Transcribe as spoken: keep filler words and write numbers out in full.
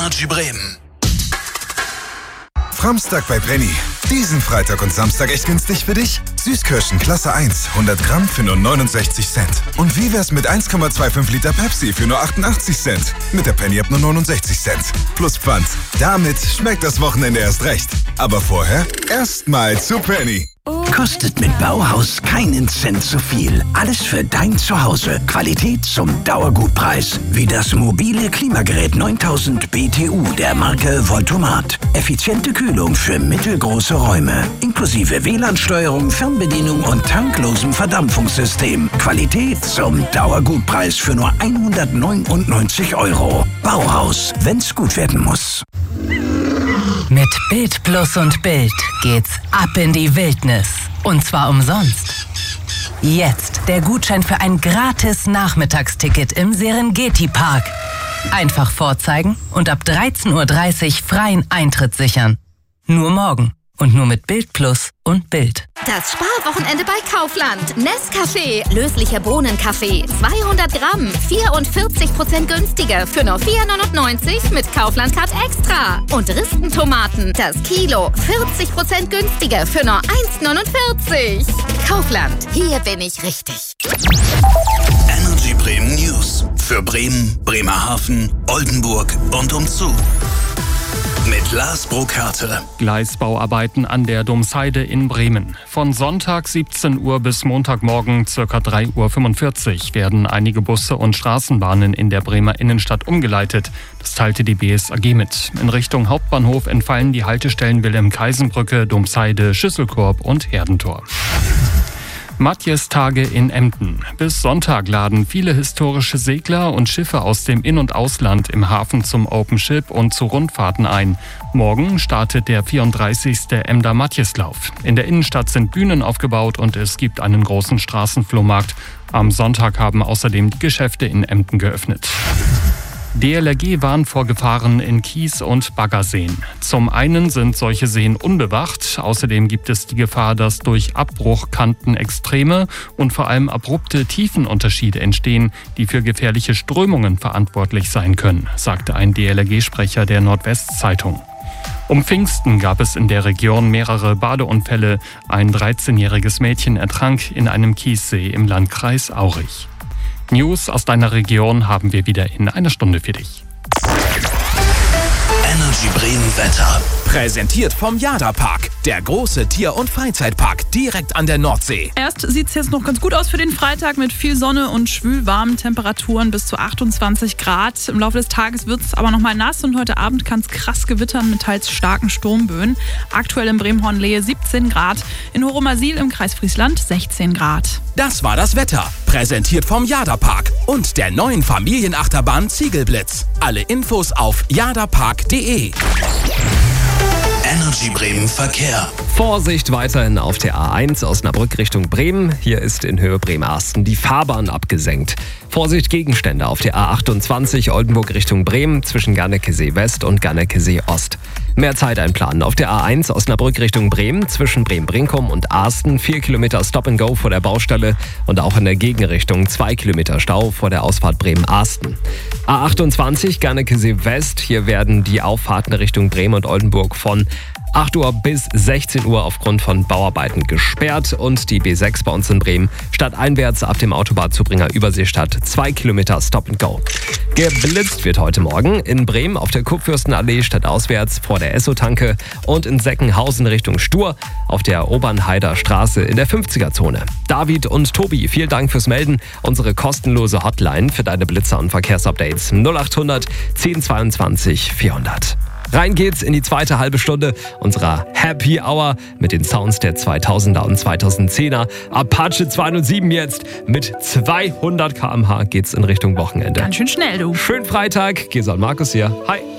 Energy Bremen. Framstag bei Penny. Diesen Freitag und Samstag echt günstig für dich? Süßkirschen Klasse eins, hundert Gramm für nur neunundsechzig Cent. Und wie wär's mit eins Komma fünfundzwanzig Liter Pepsi für nur achtundachtzig Cent? Mit der Penny ab nur neunundsechzig Cent. Plus Pfand. Damit schmeckt das Wochenende erst recht. Aber vorher erstmal zu Penny. Kostet mit Bauhaus keinen Cent zu viel. Alles für dein Zuhause. Qualität zum Dauergutpreis. Wie das mobile Klimagerät neuntausend B T U der Marke Voltomat. Effiziente Kühlung für mittelgroße Räume. Inklusive W L A N-Steuerung, Fernbedienung und tanklosem Verdampfungssystem. Qualität zum Dauergutpreis für nur hundertneunundneunzig Euro. Bauhaus, wenn's gut werden muss. Mit Bild Plus und Bild geht's ab in die Wildnis. Und zwar umsonst. Jetzt der Gutschein für ein gratis Nachmittagsticket im Serengeti-Park. Einfach vorzeigen und ab dreizehn Uhr dreißig freien Eintritt sichern. Nur morgen. Und nur mit Bild Plus und Bild. Das Sparwochenende bei Kaufland. Nescafé, löslicher Bohnenkaffee, zweihundert Gramm, vierundvierzig Prozent günstiger für nur vier neunundneunzig mit Kaufland Card Extra. Und Ristentomaten, das Kilo, vierzig Prozent günstiger für nur eins neunundvierzig. Kaufland, hier bin ich richtig. Energy Bremen News. Für Bremen, Bremerhaven, Oldenburg und umzu. Mit Lars Burkhardt. Gleisbauarbeiten an der Domsheide in Bremen. Von Sonntag siebzehn Uhr bis Montagmorgen ca. drei Uhr fünfundvierzig werden einige Busse und Straßenbahnen in der Bremer Innenstadt umgeleitet. Das teilte die B S A G mit. In Richtung Hauptbahnhof entfallen die Haltestellen Wilhelm-Kaisenbrücke, Domsheide, Schüsselkorb und Herdentor. Matjestage in Emden. Bis Sonntag laden viele historische Segler und Schiffe aus dem In- und Ausland im Hafen zum Open Ship und zu Rundfahrten ein. Morgen startet der vierunddreißigste Emder Matjeslauf. In der Innenstadt sind Bühnen aufgebaut und es gibt einen großen Straßenflohmarkt. Am Sonntag haben außerdem die Geschäfte in Emden geöffnet. D L R G warnt vor Gefahren in Kies- und Baggerseen. Zum einen sind solche Seen unbewacht. Außerdem gibt es die Gefahr, dass durch Abbruchkanten extreme und vor allem abrupte Tiefenunterschiede entstehen, die für gefährliche Strömungen verantwortlich sein können, sagte ein D L R G-Sprecher der Nordwestzeitung. Um Pfingsten gab es in der Region mehrere Badeunfälle. Ein dreizehnjähriges Mädchen ertrank in einem Kiessee im Landkreis Aurich. News aus deiner Region haben wir wieder in einer Stunde für dich. Energy Bremen Wetter. Präsentiert vom Jada-Park, der große Tier- und Freizeitpark direkt an der Nordsee. Erst sieht es jetzt noch ganz gut aus für den Freitag mit viel Sonne und schwül-warmen Temperaturen bis zu achtundzwanzig Grad. Im Laufe des Tages wird es aber noch mal nass und heute Abend kann es krass gewittern mit teils starken Sturmböen. Aktuell in Bremen-Hornlehe siebzehn Grad, in Horomasil im Kreis Friesland sechzehn Grad. Das war das Wetter, präsentiert vom Jada-Park und der neuen Familienachterbahn Ziegelblitz. Alle Infos auf jadapark punkt de. Energy Bremen Verkehr. Vorsicht weiterhin auf der A eins Osnabrück Richtung Bremen. Hier ist in Höhe Bremerhaven die Fahrbahn abgesenkt. Vorsicht Gegenstände auf der A achtundzwanzig Oldenburg Richtung Bremen zwischen Garnekesee West und Garnekesee Ost. Mehr Zeit einplanen auf der A eins Osnabrück Richtung Bremen zwischen Bremen-Brinkum und Arsten. Vier Kilometer Stop and Go vor der Baustelle und auch in der Gegenrichtung zwei Kilometer Stau vor der Ausfahrt Bremen-Arsten. A achtundzwanzig Garnekesee West. Hier werden die Auffahrten Richtung Bremen und Oldenburg von acht Uhr bis sechzehn Uhr aufgrund von Bauarbeiten gesperrt und die B sechs bei uns in Bremen stadteinwärts ab dem Autobahnzubringer Überseestadt zwei Kilometer Stop and Go. Geblitzt wird heute Morgen in Bremen auf der Kurfürstenallee stadtauswärts vor der Esso-Tanke und in Seckenhausen Richtung Stur auf der Obernheider Straße in der fünfziger-Zone. David und Tobi, vielen Dank fürs Melden. Unsere kostenlose Hotline für deine Blitzer und Verkehrsupdates null achthundert zehn zweiundzwanzig vierhundert. Rein geht's in die zweite halbe Stunde unserer Happy Hour mit den Sounds der zweitausender und zweitausendzehner. Apache zweihundertsieben jetzt mit zweihundert Kilometer pro Stunde geht's in Richtung Wochenende. Ganz schön schnell, du. Schönen Freitag. Geson Markus hier. Hi.